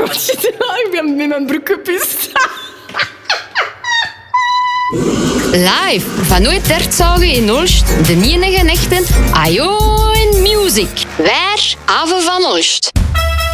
Ik ben met mijn broek gepist. Live van Nooit Tertzagen in Olst, de enige echte Ajo en Music. Waar Ave van Olst.